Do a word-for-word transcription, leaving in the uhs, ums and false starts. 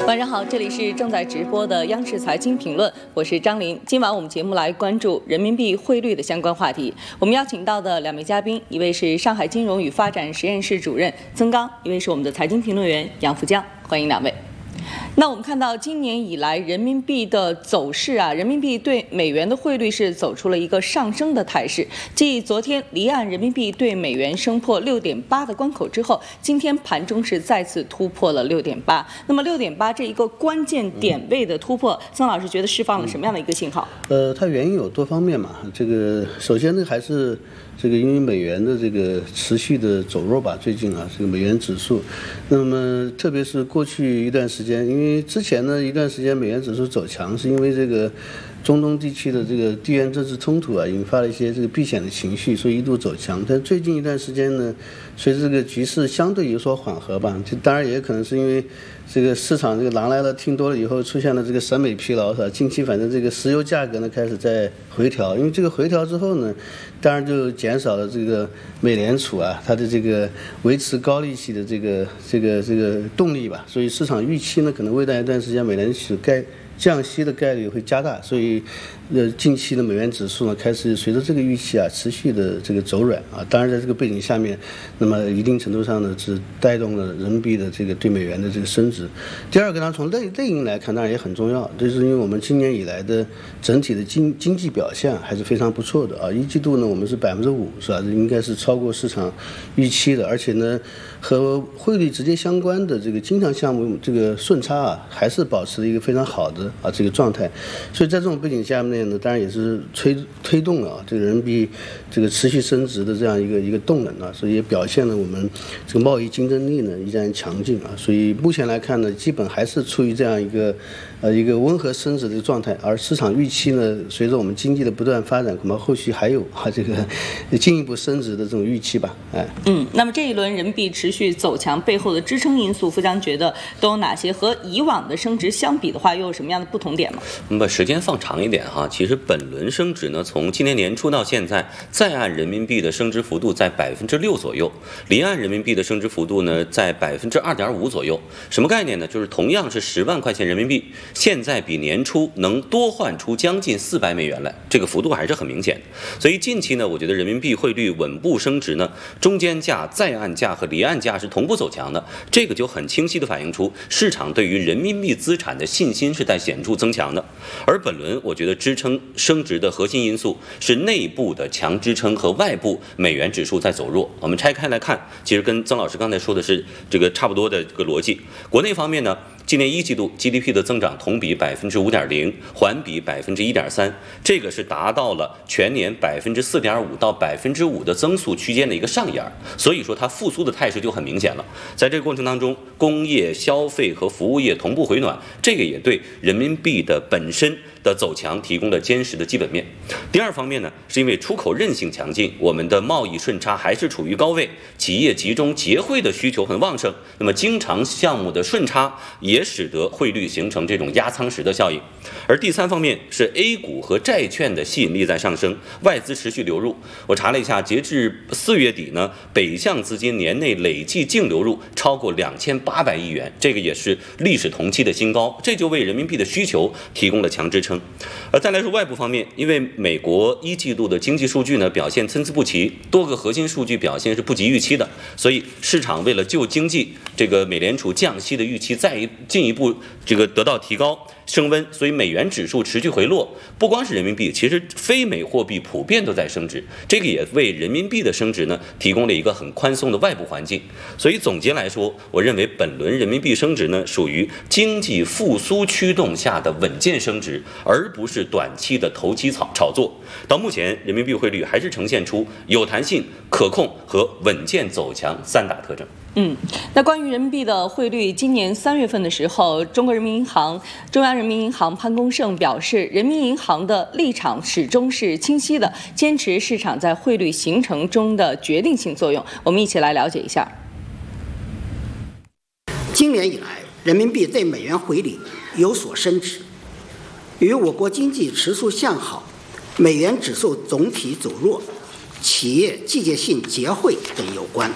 晚上好，这里是正在直播的央视财经评论，我是张琳。今晚我们节目来关注人民币汇率的相关话题。我们邀请到的两位嘉宾，一位是上海金融与发展实验室主任曾刚，一位是我们的财经评论员杨福江，欢迎两位。那我们看到今年以来人民币的走势啊，人民币对美元的汇率是走出了一个上升的态势。继昨天离岸人民币对美元升破六点八的关口之后，今天盘中是再次突破了六点八。那么六点八这一个关键点位的突破，曾老师觉得释放了什么样的一个信号？ 呃，它原因有多方面嘛。这个首先呢，还是这个因为美元的这个持续的走弱吧，最近啊，这个美元指数，那么特别是过去一段时间，因为之前呢一段时间美元指数走强，是因为这个中东地区的这个地缘政治冲突啊，引发了一些这个避险的情绪，所以一度走强。但最近一段时间呢，随着这个局势相对有所缓和吧，这当然也可能是因为这个市场这个狼来了听多了以后，出现了这个审美疲劳是吧？近期反正这个石油价格呢开始在回调，因为这个回调之后呢，当然就减少了这个美联储啊它的这个维持高利息的这个这个这个动力吧，所以市场预期呢可能未来一段时间美联储该降息的概率会加大，所以呃近期的美元指数呢开始随着这个预期啊持续的这个走软啊，当然在这个背景下面，那么一定程度上呢是带动了人民币的这个对美元的这个升值。第二个呢，从类类因来看，当然也很重要，就是因为我们今年以来的整体的经经济表现还是非常不错的啊，一季度呢我们是百分之五是吧？这应该是超过市场预期的，而且呢和汇率直接相关的这个经常项目这个顺差啊还是保持了一个非常好的啊这个状态，所以在这种背景下面呢，当然也是推推动了啊这个人民币这个持续升值的这样一个一个动能啊，所以也表现了我们这个贸易竞争力呢依然强劲啊，所以目前来看呢，基本还是处于这样一个呃一个温和升值的状态，而市场预期呢，随着我们经济的不断发展，恐怕后续还有啊这个进一步升值的这种预期吧，哎， 嗯，那么这一轮人民币持续走强背后的支撑因素，福江觉得都有哪些？和以往的升值相比的话，又有什么样的不同点吗？ 那么时间放长一点哈，其实本轮升值呢，从今年年初到现在，在岸人民币的升值幅度在百分之六左右，离岸人民币的升值幅度呢在百分之二点五左右。什么概念呢？就是同样是十万块钱人民币，现在比年初能多换出将近四百美元来，这个幅度还是很明显的。所以近期呢，我觉得人民币汇率稳步升值呢，中间价、在岸价和离岸价是同步走强的，这个就很清晰地反映出市场对于人民币资产的信心是在显著增强的。而本轮我觉得支撑升值的核心因素是内部的强支撑和外部美元指数在走弱。我们拆开来看，其实跟曾老师刚才说的是这个差不多的这个逻辑。国内方面呢，今年一季度 G D P 的增长同比百分之五点零，环比百分之一点三，这个是达到了全年百分之四点五到百分之五的增速区间的一个上沿，所以说它复苏的态势就很明显了。在这个过程当中，工业、消费和服务业同步回暖，这个也对人民币的本身的走强提供了坚实的基本面。第二方面呢，是因为出口韧性强劲，我们的贸易顺差还是处于高位，企业集中结汇的需求很旺盛，那么经常项目的顺差也使得汇率形成这种压舱石的效应。而第三方面是 A 股和债券的吸引力在上升，外资持续流入。我查了一下，截至四月底呢，北向资金年内累计净流入超过两千八百亿元，这个也是历史同期的新高，这就为人民币的需求提供了强支撑。而再来说外部方面，因为美国一季度的经济数据呢表现参差不齐，多个核心数据表现是不及预期的，所以市场为了救经济，这个美联储降息的预期再进一步这个得到提高升温，所以美元指数持续回落。不光是人民币，其实非美货币普遍都在升值，这个也为人民币的升值呢提供了一个很宽松的外部环境。所以总结来说，我认为本轮人民币升值呢属于经济复苏驱动下的稳健升值，而不是短期的投机炒炒作。到目前，人民币汇率还是呈现出有弹性、可控和稳健走强三大特征。 嗯，那关于人民币的汇率，今年三月份的时候，中国人民银行、中央人民银行潘功胜表示，人民银行的立场始终是清晰的，坚持市场在汇率形成中的决定性作用。我们一起来了解一下。 今年以来，人民币对美元汇率有所升值，与我国经济持续向好、美元指数总体走弱、企业季节性结汇等有关。